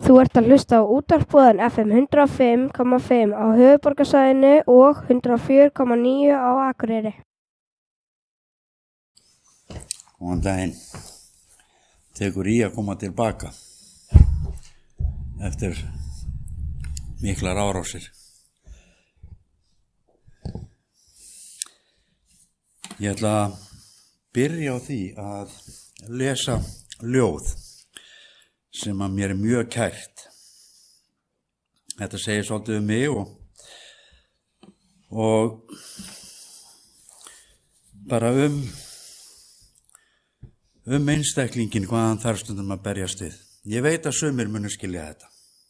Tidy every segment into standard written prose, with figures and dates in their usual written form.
Þú ert að hlusta á útvarpsboðan FM 105,5 á höfuðborgarsvæðinu og 104,9 á Akureyri. Góðan daginn. Tekur í að koma tilbaka eftir miklar árásir. Ég ætla að byrja á því að lesa ljóð sem að mér er mjög kært. Þetta segir svolítið um mig og bara um einstaklingin hvað hann þarf stundum að berjast við. Ég veit að sumir munu skilja þetta.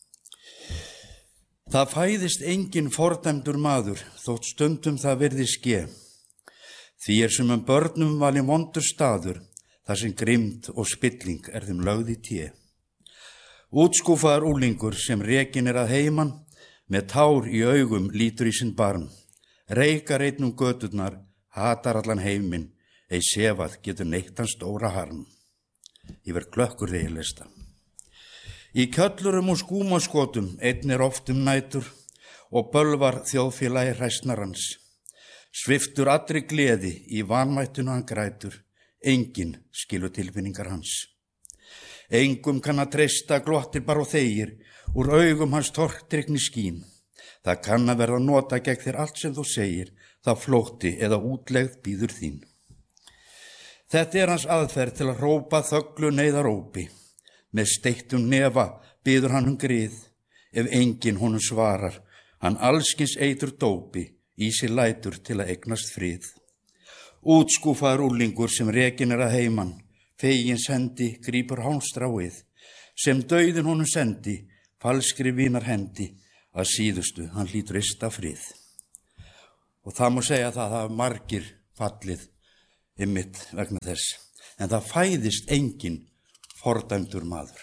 Það fæðist engin fordæmdur maður, þótt stundum það virðist ske. Því sumum börnum valinn vondur staður, þar sem grimmd og spilling þeim lögð í té. Útskúfaður úlingur sem rekinn að heiman, með tár í augum lítur í sinn barm. Reykar einn göturnar, hatar allan heiminn, ei sefað getur neitt hans stóra harm. Ég verð klökkur þegar ég lesta. Í kjöllurum og skúmaskotum einn oft nætur og bölvar þjóðfélagi hræsnarans. Sviftur allri gleði í vanmættinu hann grætur, enginn skilur tilfinningar hans. Engum kann að treysta glottir bara og þegir, úr augum hans tortryggni skín. Það kann að verða nota gegn þér allt sem þú segir, það flótti eða útlegð býður þín. Þetta hans aðferð til að hrópa þöglu neyðarópi. Með steiktum nefa biður hann grið, ef enginn honum svarar, hann allskins eitur dópi, í sér lætur til að eignast frið. Útskúfaður úlingur sem rekinn að heiman, fegins hendi grípur hálmstráið, sem dauðin honum sendi, falskri vínar hendi, að síðustu hann hlýtur ysta frið. Og það má segja að það hafa margir fallið einmitt vegna þess, en það fæðist engin fordæmdur maður.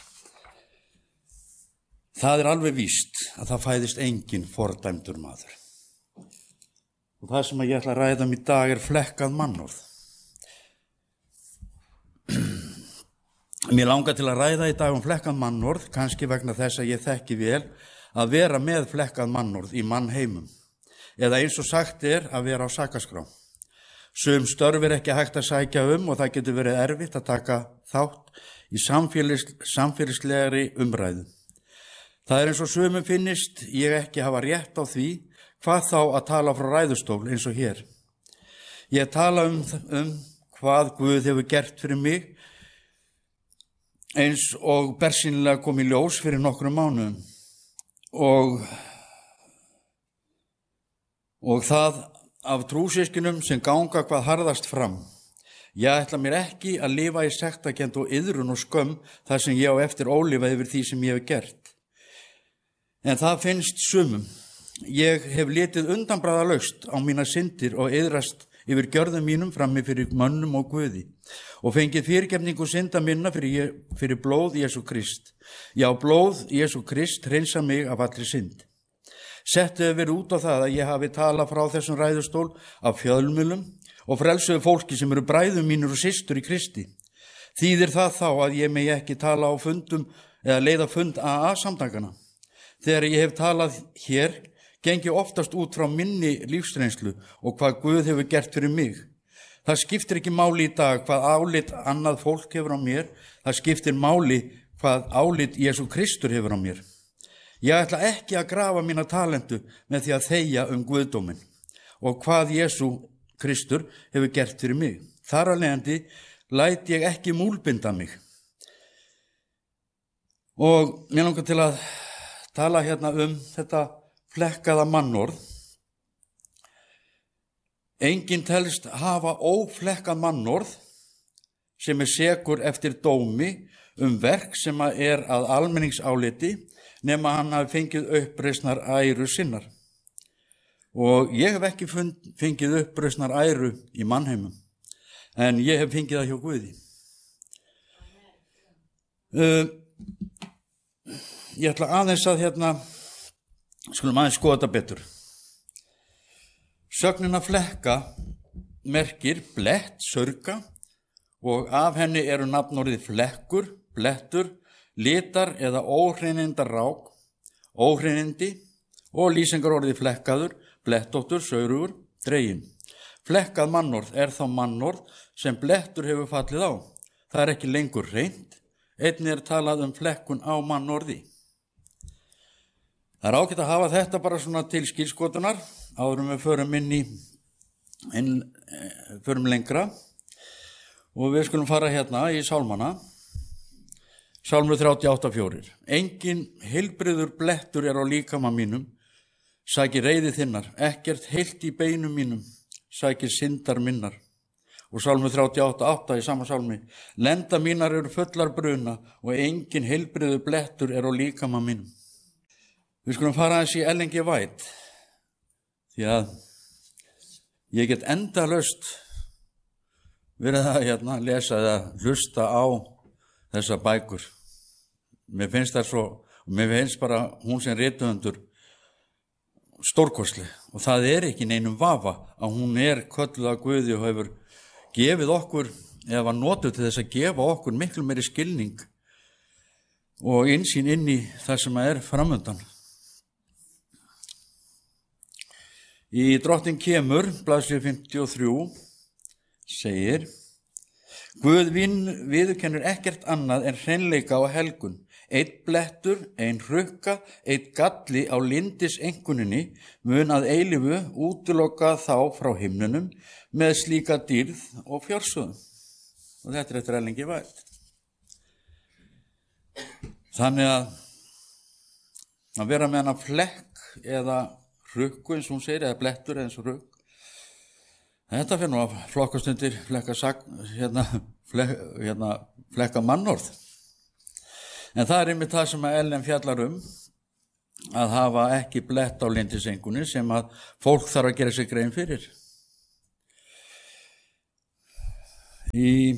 Það alveg víst að það fæðist engin fordæmdur maður. Og það sem ég ætla að ræða í dag flekkað mannorð. Mér langar til að ræða í dag flekkað mannorð, kannski vegna þess að ég þekki vel að vera með flekkað mannorð í mannheimum, eða eins og sagt að vera á sakaskrá. Sum störf ekki hægt að sækja og það getur verið erfitt að taka þátt í samfélagslegri umræðu. Það eins og sumum finnist ég ekki hafa rétt á því, hvað þá að tala frá ræðustól eins og hér. Ég tala um hvað Guð hefur gert fyrir mig, eins og bersýnilega kom í ljós fyrir nokkrum mánuðum. Og það af trúsyskinum sem ganga hvað harðast fram. Ég ætla mér ekki að lifa í sektarkennd og iðrun og skömm þar sem ég á eftir ólifað yfir því sem ég hef gert. En það finnst sumum. Ég hef litið undanbragðalaust á mína syndir og iðrast yfir gjörðum mínum frammi fyrir mönnum og Guði og fengið fyrirgefningu synda minna fyrir blóð Jesú Krist. Já, blóð Jesú Krist hreinsa mig af allri synd. Settu hefur verið út á það að ég hafi talað frá þessum ræðustól af fjölmiðlum og frelsuðu fólki sem eru bræður mínir og systur í Kristi. Þýðir það þá að ég megi ekki tala á fundum eða leiða fund AA samtakana. Þegar ég hef talað hér, gengi oftast út frá minni lífsreynslu og hvað Guð hefur gert fyrir mig. Það skiptir ekki máli í dag hvað álit annað fólk hefur á mér, það skiptir máli hvað álit Jesú Kristur hefur á mér. Ég ætla ekki að grafa mína talentu með því að þegja Guðdóminn og hvað Jesú Kristur hefur gert fyrir mig. Þar af leiðandi læt ég ekki múlbinda mig. Og mér langar til að tala hérna þetta flekkaða mannorð. Enginn telst hafa óflekkað mannorð sem sekur eftir dómi verk sem að almenningsáliti nema hann hafi fengið uppreisnar æru sinnar. Og ég hef ekki fengið uppreisnar æru í mannheimum, en ég hef fengið það hjá Guði. Ég ætla aðeins að skulum aðeins skoða þetta betur. Sögnin að flekka merkir blett, saurga, og af henni eru nafnorðið flekkur, blettur, litar eða óhreinindar rák, óhreinindi og lýsingarorði flekkaður, blettóttur, saurugur, dregin. Flekkað mannorð þá mannorð sem blettur hefur fallið á. Það ekki lengur hreint, einnig talað flekkun á mannorði. Það ágætt að hafa þetta bara svona til skírskotunar, áður við förum lengra og við skulum fara hérna í sálmana. Sálmur 38:4. Engin heilbrigður blettur á líkama mínum, sækir reiði þinnar, ekkert heilt í beinum mínum, sækir syndar minnar. Og Sálmur 38:8 í sama sálmi, lenda mínar eru fullar bruna og engin heilbrigður blettur á líkama mínum. Við skulum fara aðeins í Ellen G. White, því að ég get endalaust verið að lesa eða hlusta á þessar bækur. Mér finnst það svo, og mér finnst bara hún sem rithöfundur stórkostleg, og það ekki neinum vafa að hún kölluð af Guði og hefur gefið okkur, eða var notuð til þess að gefa okkur miklu meiri skilning og innsýn inn í það sem framundan. Í Drottinn kemur, blaðsíðu 53, segir: Guð viðurkennir ekkert annað en hreinleika og helgun. Einn blettur, ein hrukka, einn galli á lindiseinkunninni mun að eilífu útiloka þá frá himnunum með slíka dýrð og fjársöðum. Og þetta eftir Ellen G. White. Þannig að vera með hana flekk eða hrukku, eins og hún segir, eða blettur eins og hrukk, þetta fyrir nú að flokkast undir flekka mannorð. En það einmitt það sem Ellen fjallar að hafa ekki blett á lindisengunni sem að fólk þarf að gera sig grein fyrir. Í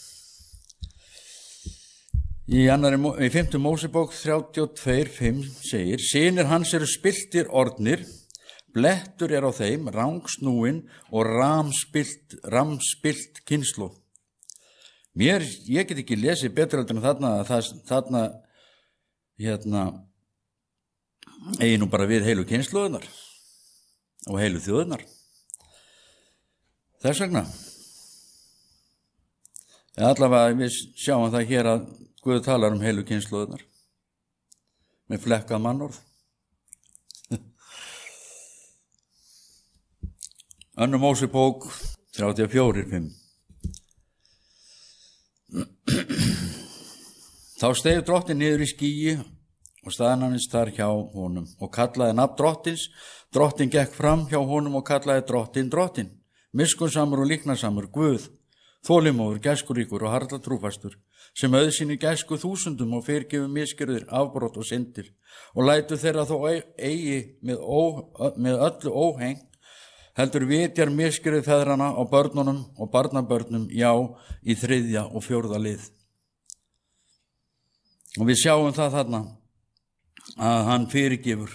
5. Mósebók 32:5 segir: Synir hans eru spilltir orðnir, blettur á þeim, rangsnúin og ramspilt kynslóð. Ég get ekki lesið betur en þarna eigi nú bara við heilu kynslóðunar og heilu þjóðunar. Þess vegna. Allavega við sjáum það hér að Guð talar heilu kynslóðunar með flekkað mannorð. Önnur Mósebók 34:5. Þá steig Drottinn niður í skýi og staðnæmist þar hjá honum og kallaði nafn Drottins. Drottinn gekk fram hjá honum og kallaði Drottinn, miskunnsamur og líknarsamur, Guð, þolinmóður, gæskuríkur og harla trúfastur, sem auðsýnir gæsku þúsundum og fyrirgefur misgjörðir, afbrot og syndir, og lætur þeirra þó eigi með öllu óhengt, heldur vitjar misgjörðir feðrana á börnunum og barnabörnum, já, í 3. og 4. lið. Og við sjáum það þarna að hann fyrirgefur.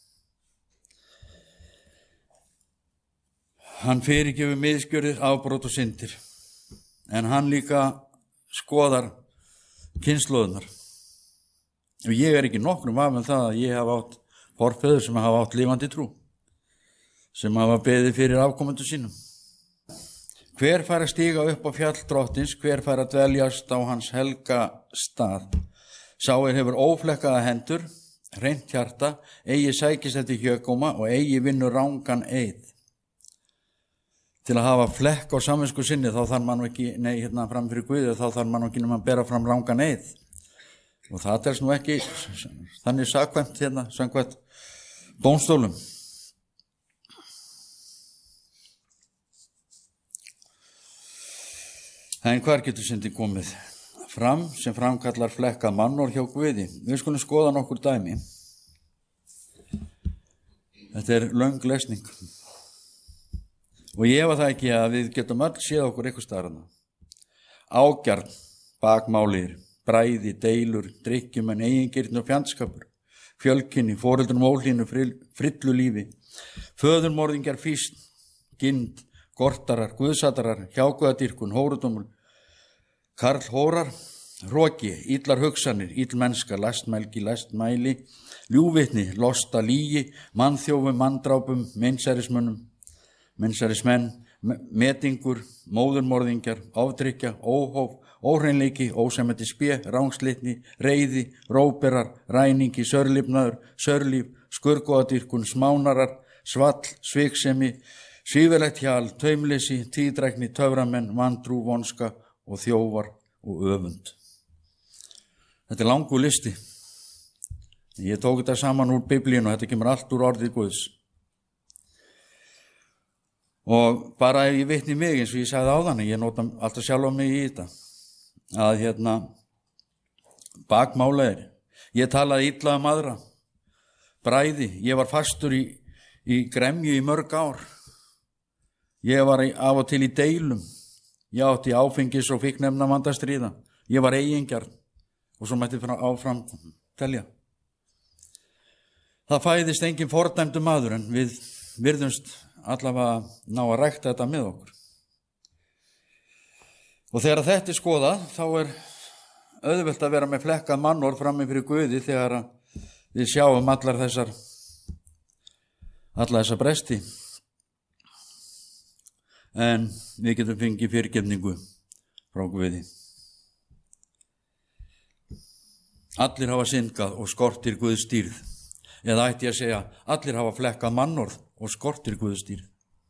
Hann fyrirgefur misgjörðir, afbrot og syndir, en hann líka skoðar kynslóðunar. Og ég ekki nokkrum vafa með það að ég hafa átt forfeður sem hafa átt lifandi trú, sem hafa beðið fyrir afkomendur sínum. Hver fær að stíga upp á fjall Drottins, hver fær að dveljast á hans helga stað. Sá hefur óflekkaða hendur, hreint hjarta, eigi sækist eftir hjökóma og eigi vinnur rangan eið. Til að hafa flekk á samvisku sinni þá þarf mann ekki, fram fyrir Guði, þá þarf mann ekki nema að bera fram rangan eið. Og það telst nú ekki þannig sakvæmt samkvæmt dómstólum. En hvar getur syndin komið fram sem framkallar flekkað mannorð hjá Guði? Við skulum skoða nokkur dæmi. Þetta löng lesning. Og ég efa það ekki að við getum öll séð okkur eitthvað staðarna. Ágjarn, bakmálir, bræði, deilur, drykkjumenn, eigingirni og fjandskapur, fjölkynni, foreldrum ólínu, frillu lífi, föðurmorðingjar, físn, gind, gortarar, guðsatarar, hjáguðadýrkun, hórudómur, karlhórar, hroki, illar hugsanir, illmennska, lastmælgi, lastmæli, ljúvitni, losta, lígi, mannþjófum, manndrápum, meinsærismenn, metingur, móðurmorðingjar, ofdrykkja, óhóf, óhreinleiki, ósæmætti spé, rángslitni, reiði, róberar, ræningi, sörlifnaður, sörlíf, skurgóðadýrkun, smánarar, svall, sviksemi, svífilegt hjal, taumleysi, tíðdrækni, töframenn, vantrú, vonska og þjófar og öfund. Þetta langur listi. Ég tók þetta saman úr Biblíun og þetta kemur allt úr orðið Guðs. Og bara ef ég vitni mig, eins og ég sagði áðan, ég nota alltaf sjálf á mig í þetta, að bakmála ég talaði illa aðra, bræði, ég var fastur í gremju í mörg ár, ég var af og til í deilum, ég átti áfengis og fíkniefnavanda stríða, ég var eigingjarn og svo mætti áfram telja. Það fæðist engin fordæmdur maður en við virðumst allavega ná að rækta þetta með okkur. Og þegar þetta skoðað, þá auðvelt að vera með flekkað mannorð frammi fyrir Guði þegar við sjáum allar þessar bresti. En við getum fengið fyrirgefningu frá Guði. Allir hafa syndgað og skortir Guðs dýrð. Eða ætti ég að segja, allir hafa flekkað mannorð og skortir Guðs dýrð.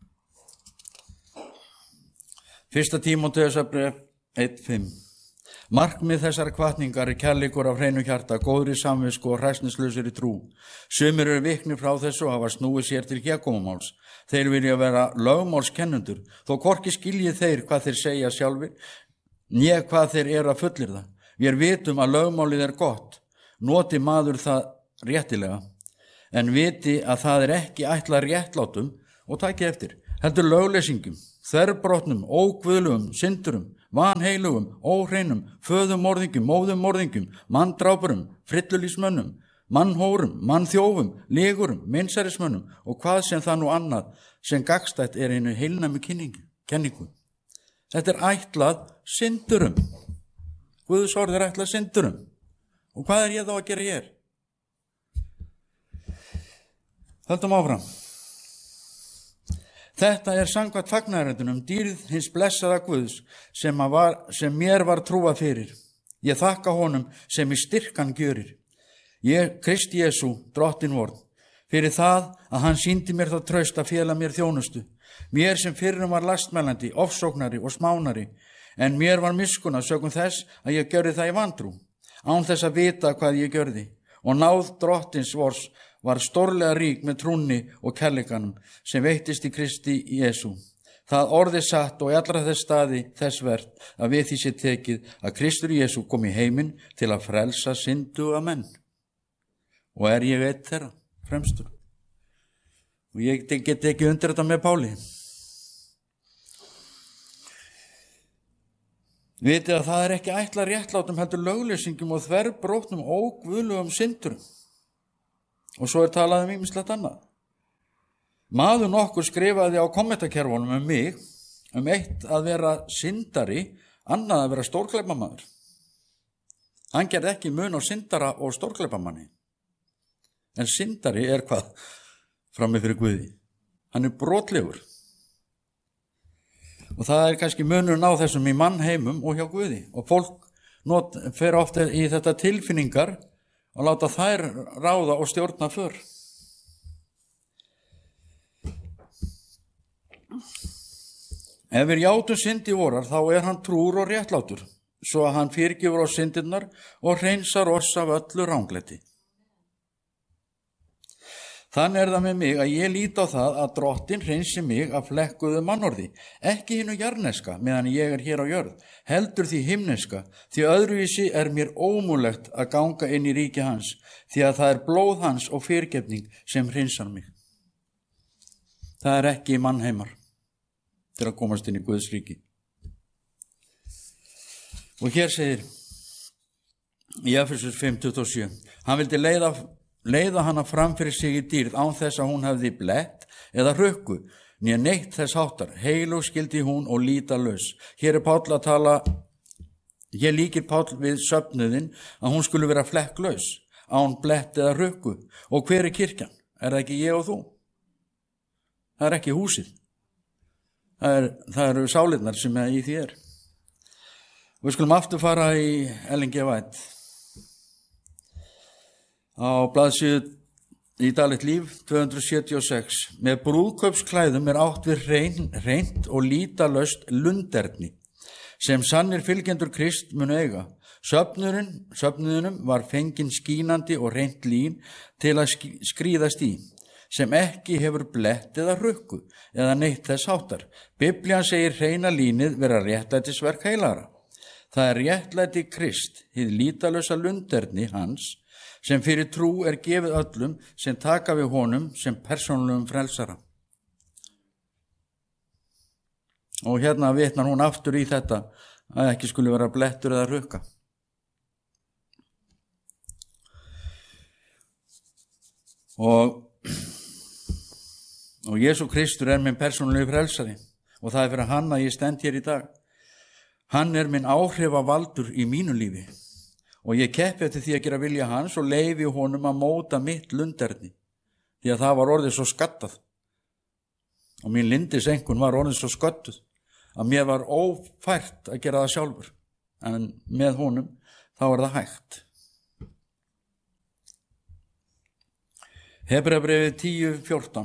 1. Tímóteusarbréf 1:5. Markmið þessar hvatningar kærleikur af hreinu hjarta, góðri samvisku og hræsnislausri trú. Sumir eru viknir frá þessu og hafa snúið sér til hégómamáls. Þeir vilja vera lögmálskennendur, þó hvorki skilji þeir hvað þeir segja sjálfir, né hvað þeir eru að fullyrða. Við vitum að lögmálið er gott, noti maður það réttilega, en viti að það ekki ætlað réttlátum og taki eftir, heldur lögleysingum, þverbrotnum, óguðlugum, syndurum, vanheilugum, óhreinum, föðumorðingum, móðumorðingum, manndrápurum, frillulísmönnum, mannhórum, mannþjófum, legurum, meinsærismönnum og hvað sem það nú annað sem gagnstætt einu heilnæmu kenningu. Þetta ætlað syndurum. Guðs orð ætlað syndurum. Og hvað ég þá að gera hér? Höldum áfram. Þetta samkvæmt fagnaðarefndinum dýrð hins blessaða Guðs sem mér var trúað fyrir. Ég þakka honum sem í styrkan gjörir. Krist Jesú, drottin vorn, fyrir það að hann sýndi mér það traust að fela mér þjónustu. Mér sem fyrrum var lastmælandi, ofsóknari og smánari, en mér var miskunnað sökum þess að ég gjörði það í vantrú, án þess að vita hvað ég gjörði. Og náð drottins vors var stórlega rík með trúnni og kærleikanum sem veittist í Kristi Jesú. Það orðið satt og í allra þess staði þess vert að við því sé tekið að Kristur Jesú kom í heiminn til að frelsa synduga menn. Og ég einn þeirra, fremstur. Og ég get ekki undir þetta með Páli. Vitið að það ekki ætlað réttlátum heldur lögleysingum og þverbrótnum óguðlegum syndurum. Og svo talað ýmislegt annað. Maður nokkur skrifaði á kommentakerfunum mig, eitt að vera syndari, annað að vera stórglæpamaður. Hann gerði ekki mun á syndara og stórglæpamanni. En syndari hvað? Frammi fyrir Guði. Hann brotlegur. Og það kannski munurinn á þessum í mannheimum og hjá Guði. Og fólk fer ofta í þetta tilfinningar og láta þær ráða og stjórna för. Ef við játum syndi vorar, þá hann trúr og réttlátur, svo að hann fyrirgefur á syndirnar og hreinsar oss af öllu ranglæti. Þannig það með mig að ég lít á það að drottin hreinsi mig af flekkuðu mannorði, ekki hinu jarneska meðan ég hér á jörð, heldur því himneska, því öðruvísi mér ómúlegt að ganga inn í ríki hans, því að það blóð hans og fyrirgefning sem hreinsar mig. Það ekki mannheimar til að komast inn í Guðs ríki. Og hér segir í Efesus 5:27, hann vildi leiða hana fram fyrir sig í dýrð án þess að hún hefði blett eða hrukku, né neitt þess háttar, heilug skildi hún og lítalaus. Hér Páll að tala Hér líkir Páll við söfnuðinn að hún skuli vera flekklaus, án blett eða rukku. Og hver er kirkjan? Er það ekki ég og þú? Það er ekki húsið. Það eru sálirnar sem í því er. Við skulum aftur fara í Ellen G. White. Á blaðsíðu í Daglegt líf 276. Með brúðkaupsklæðum er átt við hreint og lýtalaust lunderni, sem sannir fylgjendur Krist munu eiga. Söfnuðinum var fengin skínandi og hreint lín til að skríðast í, sem ekki hefur blett eða rukku eða neitt þess háttar. Biblían segir hreina línið vera réttlætisverk heilagra. Það er réttlæti Krist, hið lýtalausa lunderni hans, sem fyrir trú er gefið öllum sem taka við honum sem persónulegum frelsara. Og hérna vitnar hún aftur í þetta að ekki skuli vera blettur eða rukka. Og Jesú Kristur er minn persónulegi frelsari og það er fyrir hann að ég stend hér í dag. Hann er minn áhrifavaldur í mínu lífi og ég keppi eftir því að gera vilja hans og leyfi honum að móta mitt lunderni, því að það var orðið svo skattað og mín lindisenkun var orðið svo sköttuð að mér var ófært að gera það sjálfur, en með honum þá er það hægt. Hebreabréfið 10:14.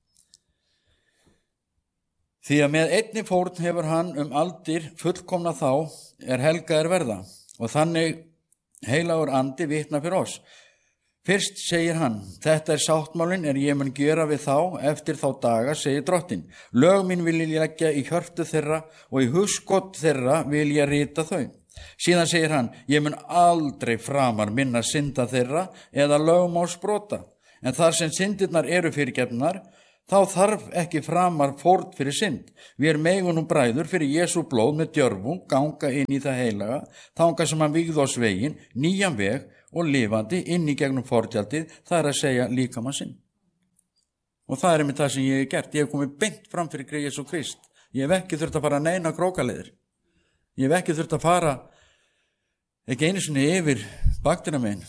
Því að með einni fórn hefur hann aldir fullkomna þá er helgaðir verða, og þannig heilagur andi vitna fyrir oss. Fyrst segir hann, þetta er sáttmálinn er ég mun gera við þá eftir þá daga, segir Drottinn. Lög mín vil ég leggja í hjörtu þeirra og í hugskot þeirra vil ég rita þau. Síðan segir hann, ég mun aldrei framar minna synda þeirra eða lögmálsbrota. En þar sem syndirnar eru fyrirgefnar, þá þarf ekki framar fórn fyrir synd. Við megum nú bræður fyrir Jesú blóð með djörfung ganga inn í það heilaga, þangað sem hann vígði oss veginn, nýjan veg og lifandi inn í gegnum forgjaldið, það er að segja líkama sinn. Og það er einmitt það sem ég hef gert. Ég hef komið beint fram fyrir Jesú Krist. Ég hef ekki þurft að fara neina krókaleiðir. Ég hef ekki þurft að fara ekki einu sinni yfir baktina megin.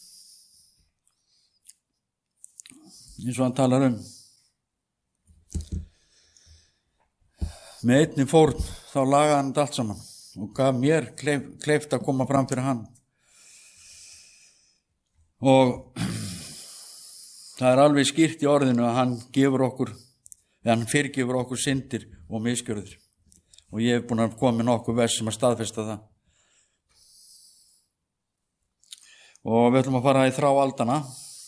Eins og hann talar með einni fórn þá lagaði hann allt saman og gaf mér kleift að koma fram fyrir hann. Og það er alveg skýrt í orðinu að hann fyrirgefur okkur syndir og misgjörðir. Og ég hef búin að koma með nokkuð vers sem að staðfesta það. Og við ætlum að fara í Þrá aldanna.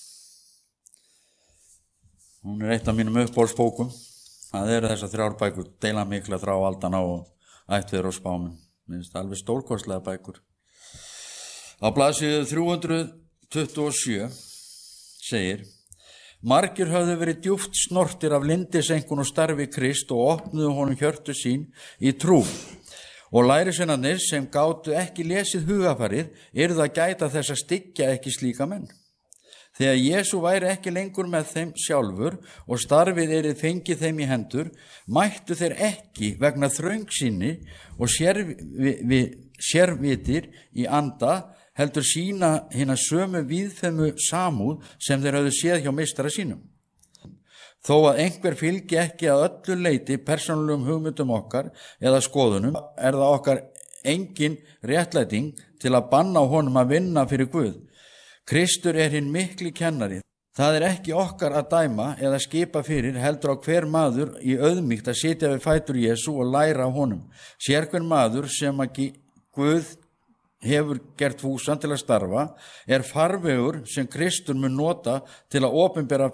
Hún er eitt af mínum uppbólsbókum. Það eru þessar 3 bækur, deila mikla Þrá aldanna og Ættveður og spáminn. Minnst alveg stórkostlega bækur. Á blaðsíðu 327 segir, margir höfðu verið djúpt snortir af lindisenkun og starfi Krist og opnuðu honum hjörtu sín í trú. Og lærisveinarnir sem gátu ekki lesið hugafarið yrðu að gæta þess að styggja ekki slíka menn. Þegar Jesú væri ekki lengur með þeim sjálfur og starfið yrði fengið þeim í hendur, mættu þeir ekki vegna þröngsýni og sérvitir í anda heldur sína hina sömu víðfemu samúð sem þeir höfðu séð hjá meistara sínum. Þó að einhver fylgi ekki að öllu leyti persónulegum hugmyndum okkar eða skoðunum, er það okkar engin réttlæting til að banna honum að vinna fyrir Guð. Kristur er hinn mikli kennari. Það er ekki okkar að dæma eða skipa fyrir, heldur á hver maður í auðmýkt að sitja við fætur Jesú og læra á honum. Sér hver maður sem að Guð hefur gert fúsan til að starfa, er farvegur sem Kristur mun nota til að opinbera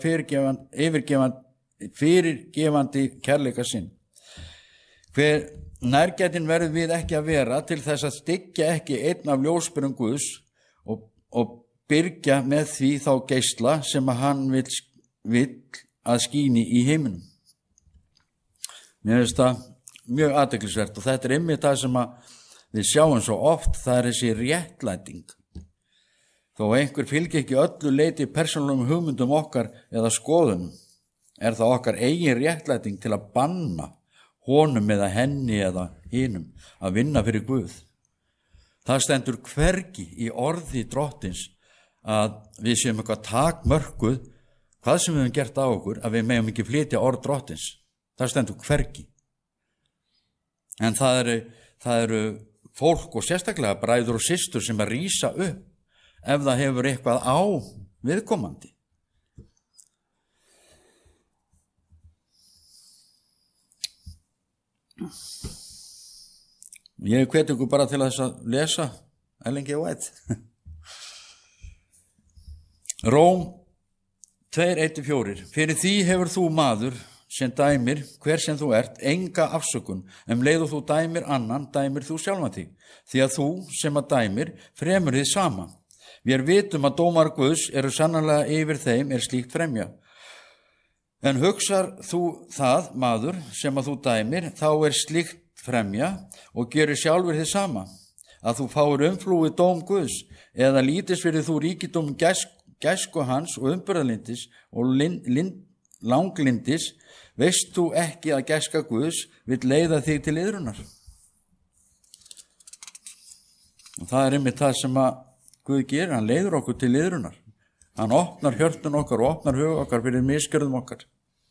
fyrirgefandi kærleika sinn. Hver nærgætin verður við ekki að vera til þess að styggja ekki einn af ljósberum Guðs og byrgja með því þá geisla sem að hann vill að skíni í heiminum. Mér finnst það mjög athyglisvert og þetta er einmitt það sem að við sjáum svo oft, það er þessi réttlæting. Þó einhver fylgir ekki öllu leyti persónulegum hugmyndum okkar eða skoðunum, er það okkar eigin réttlæting til að banna honum eða henni eða hinum að vinna fyrir Guð. Það stendur hvergi í orði Drottins að við séum eitthvað takmörkuð, hvað sem við höfum gert á okkur, að við megum ekki flytja orð Drottins. Það stendur hvergi. En það eru fólk og sérstaklega bræður og systur sem að rísa upp ef það hefur eitthvað á viðkomandi. Ég hvet ykkur bara til þess að lesa Ellen G. White. Róm 2:1-4. Fyrir því hefur þú, maður, sem dæmir, hver sem þú ert, enga afsökun. Leið og þú dæmir annan, dæmir þú sjálfan þig. Því að þú sem að dæmir, fremur þið sama. Við vitum að dómar Guðs eru sannarlega yfir þeim slíkt fremja. En hugsar þú það, maður, sem að þú dæmir, þá slíkt fremja og gerir sjálfur þið sama. Að þú fáir umflúið dóm Guðs, eða lítist fyrir þú ríkidóm gæsku hans og umburðarlindis og langlindis, veist þú ekki að gæska Guðs vill leiða þig til iðrunar. Og það einmitt það sem að Guð gerir, hann leiður okkur til iðrunar. Hann opnar hjörtun okkar og opnar hug okkar fyrir misgjörðum okkar.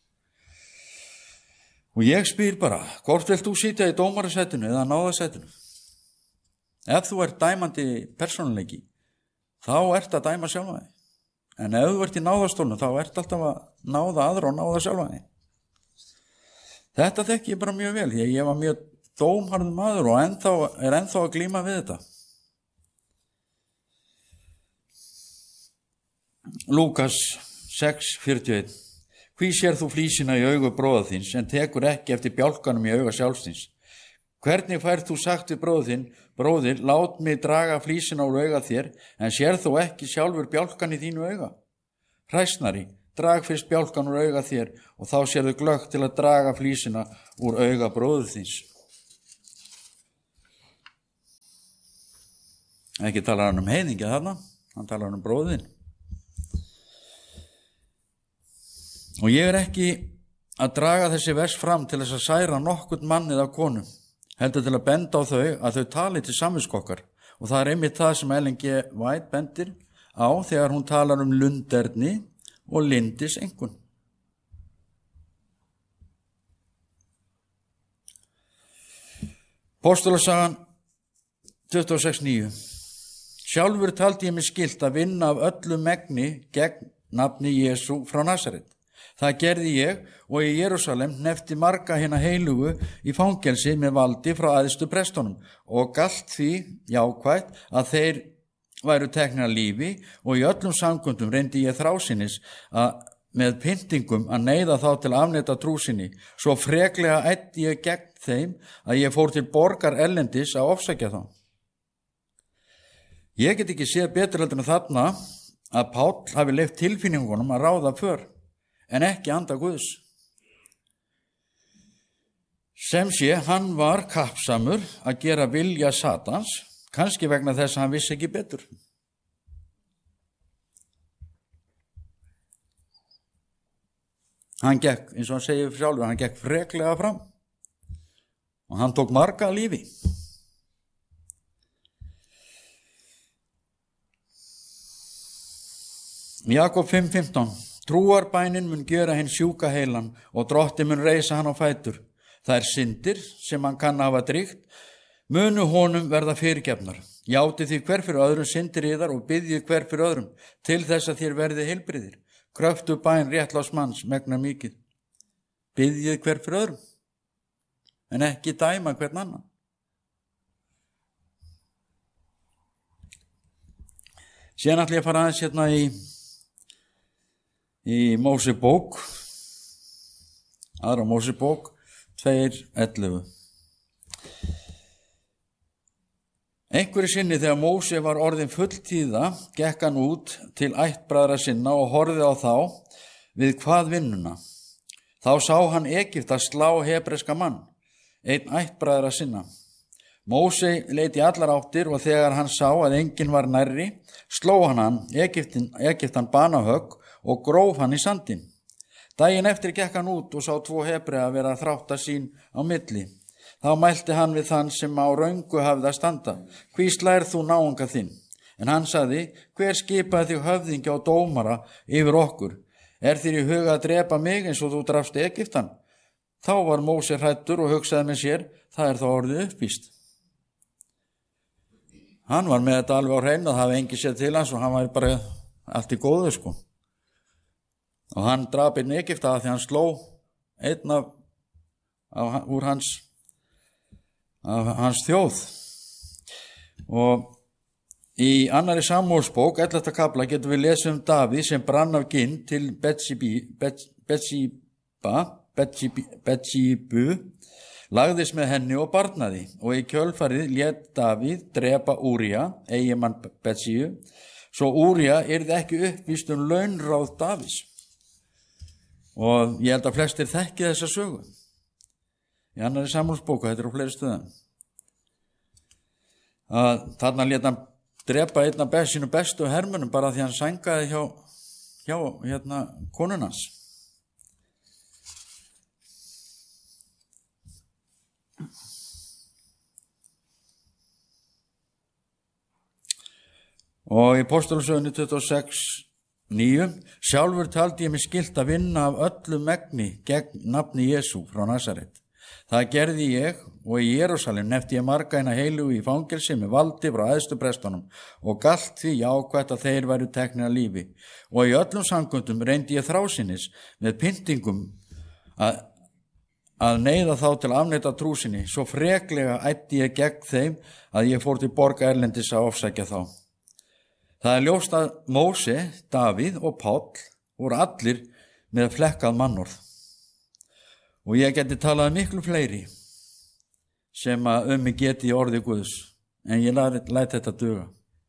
Og ég spyr bara, hvort vilt þú sitja í dómarasætinu eða náðasætinu? Ef þú ert dæmandi persónuleiki, þá ert að dæma sjálfa þig. En ef þú ert í náðastólnu, þá ert alltaf að náða aðra og náða sjálfa þig. Þetta þekki ég bara mjög vel, því að ég var mjög dómharður maður og ennþá að glíma við þetta. Lúkas 6:41. Hví sér þú flísina í augu bróða þíns, en tekur ekki eftir bjálkanum í auga sjálfs þíns? Hvernig færð þú sagt við bróður þinn, bróðir, lát mig draga flísina úr auga þér, en sér þú ekki sjálfur bjálkan í þínu auga? Hræsnari, drag fyrst bjálkan úr auga þér, og þá sérðu glöggt til að draga flísina úr auga bróður þíns. Ekki talar hann heiðingja þarna, hann talar hann bróðin. Og ég ekki að draga þessi vers fram til þess að særa nokkurt mann eða konu, heldur til að benda á þau að þau tali til samviskokkar. Og það einmitt það sem Ellen G. White bendir á þegar hún talar lunderni og lindisengun. Postulasagan 26:9. Sjálfur taldi ég mig skylt að vinna af öllu megni gegn nafni Jesú frá Nasaret. Það gerði ég og í Jerúsalem hnefti marga hina heilugu í fangelsi með valdi frá æðstu prestunum og galt því jákvætt að þeir væru teknir af lífi og í öllum samkundum reyndi ég þrásinnis með pyntingum að neyða þá til að afneita trú sinni. Svo freklega ætti ég gegn þeim að ég fór til borgar erlendis að ofsækja þá. Ég get ekki séð betur heldur en þarna að Páll hafi leyft tilfinningunum að ráða för, en ekki anda Guðs. Sem sé, hann var kappsamur að gera vilja Satans, kannski vegna þess að hann vissi ekki betur. Hann gekk, eins og hann segir sjálfur, hann gekk freklega fram og hann tók marga lífi. Jakob 5:15. Trúarbænin mun gjöra hinn sjúka heilan og Drottinn mun reisa hann á fætur. Það syndir sem hann kann hafa dríkt, munu honum verða fyrirgefnar. Játið því hver fyrir öðrum syndir yðar og biðjið hver fyrir öðrum til þess að þér verði heilbrigðir. Kröftu bæn réttláts manns megnar mikið. Biðjið hver fyrir öðrum, en ekki dæma hvern annan. Síðan ætla ég að fara aðeins hérna í Mósebók, aðra Mósebók 2:11. Einhverju sinni þegar Móse var orðin fulltíða, gekk hann út til ættbræðra sinna og horfði á þá við hvað vinnuna. Þá sá hann Egypt að slá hebreska mann, einn ættbræðra sinna. Móse leit í allar áttir og þegar hann sá að enginn var nærri, sló hann Egyptan banahögg og gróf hann í sandinn. Daginn eftir gekk hann út og sá 2 hebrea vera að þrátta sín á milli. Þá mælti hann við þann sem á röngu hafði að standa. Hví slær þú náunga þinn? En hann sagði, hver skipaði þig höfðingja og dómara yfir okkur? Er þér í huga að drepa mig eins og þú drafst Egyptan? Þá var Móse hræddur og hugsaði með sér, það er þá orðið uppvíst. Hann var með þetta alveg á hreinu, það hafi engi sér til hans og hann var bara allt í góðu, sko. Og hann drap einn Egypta því hann sló einn úr hans þjóð. Og í annarri Samúelsbók, 11. kafla, getum við lesið Davíð sem brann af ginn til Betsíbu, lagðist með henni og barnaði, og í kjölfarið lét Davíð drepa Úría, eiginmann Betsíu, svo Úría yrði ekki uppvíst launráð Davíðs. Og ég held að flestir þekki þessa sögu. Í annarri Samúelsbók, þetta á fleiri stöðum. Þarna lét hann drepa einn af sínu bestu hermönnum bara því hann sængaði hjá konunans. Og í Póstólasögunni 26:9 sjálfur taldi ég mig skylt að vinna af öllu megni gegn nafni Jesú frá Nasaret. Það gerði ég og í Jerúsalem nefndi ég marga hina heilugu í fangelsi með valdi frá æðstu prestunum og galt því jákvætt að þeir væru teknir að lífi. Og í öllum samkundum reyndi ég þrásinnis með pyntingum að neyða þá til að afneita trú sinni, svo freklega ætti ég gegn þeim að ég fór til borga erlendis að ofsækja þá. Það er ljóst að Móse, Davíð og Páll voru allir með flekkað mannorð. Og ég geti talað miklu fleiri sem að mig geti í orði Guðs, en ég læt þetta duga.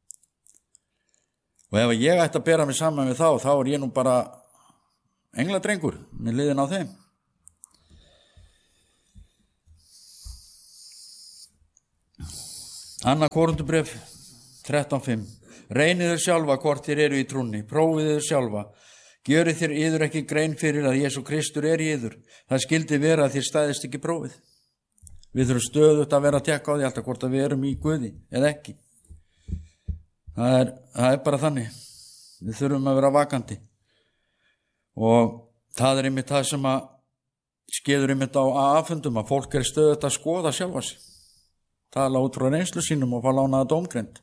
Og ef ég ætti að bera mig saman við þá er ég nú bara engladrengur með liðin á þeim. Annað Korinthubréf 13:5. Reynið þér sjálfa hvort þér eru í trúnni, prófið þér sjálfa. Gjörið þér yður ekki grein fyrir að Jesú Kristur er í yður. Það skildi vera að þér stæðist ekki prófið. Við þurfum stöðugt að vera að tekka á því alltaf hvort að við erum í Guði eða ekki. Það er bara þannig. Við þurfum að vera vakandi. Og það er einmitt það sem að skeður einmitt á AA-fundum, að fólk er stöðugt að skoða sjálfa sig. Tala út frá reynslu sínum og fá lánaða dómgreind.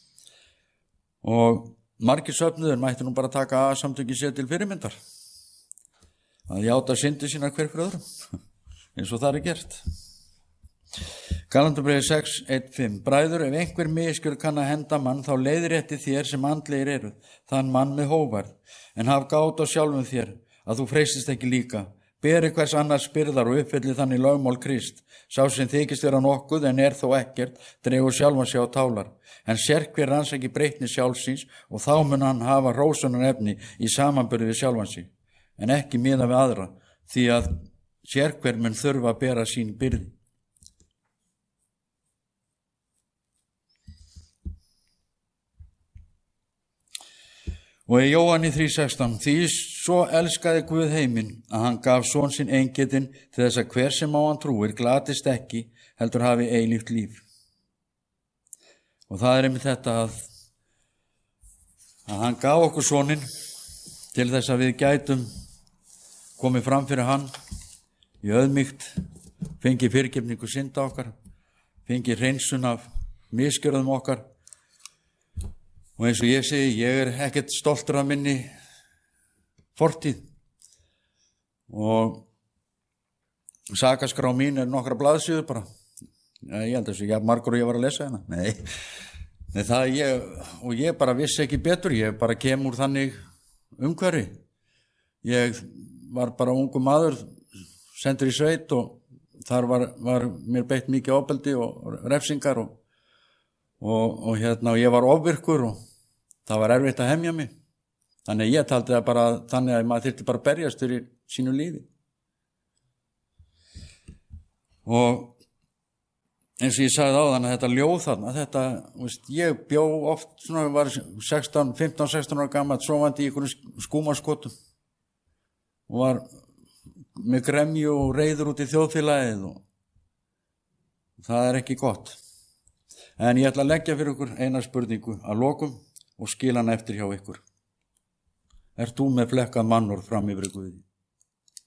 Og margir söfnuður mætti nú bara taka AA-samtökin sér til fyrirmyndar. Að játa syndi sína hver fyrir öðrum, eins og það er gert. Galatarbréfið 6:1-5. Bræður, ef einhver misgjörð kann að henda mann, þá leiðrétti þér sem andlegir eru, þann mann með hógværð, en haf gát á sjálfum þér, að þú freystist ekki líka. Beri hvers annars byrðar og uppfylli þannig lögmál Krist. Sá sem þykist vera nokkuð en er þó ekkert, dregur sjálfan sig á tálar. En sérhver rannsaki breytni sjálfsins og þá mun hann hafa hrósunarefni í samanburði við sjálfan sig, en ekki miða við aðra, því að sérhver mun þurfa að bera sín byrði. Og í Jóhanni 3:16, því svo elskaði Guð heiminn að hann gaf son sinn eingetinn til þess að hver sem á hann trúir glatist ekki, heldur hafi eilíft líf. Og það er einmitt þetta að hann gaf okkur soninn til þess að við gætum komið fram fyrir hann í auðmýkt, fengið fyrirgefningu synda okkar, fengið hreinsun af misgjörðum okkar. Og eins og ég segi, ég er ekkert stoltur af minni fortíð. Og sakaskrá mín er nokkra blaðsíður bara. Ég held að þessu, margur og ég var að lesa hérna. Nei, ég bara vissi ekki betur, ég bara kem úr þannig umhverfi. Ég var bara ungu maður, sendur í sveit og þar var mér beitt mikið ofbeldi og refsingar og ég var ofvirkur og það var erfitt að hemja mig. Þannig ég taldi það bara þannig að maður þyrfti bara að berjast fyrir sínu lífi. Og eins og ég sagði áðan að þetta ljóð þarna, ég bjó oft, var 15-16 ára gamall, sofandi í einhverjum skúmaskotum og var með gremju og reiður út í þjóðfélagið Það er ekki gott. En ég ætla að leggja fyrir ykkur eina spurningu að lokum og skila hann eftir hjá ykkur. Ert þú með flekkað mannorð fram yfir Guði?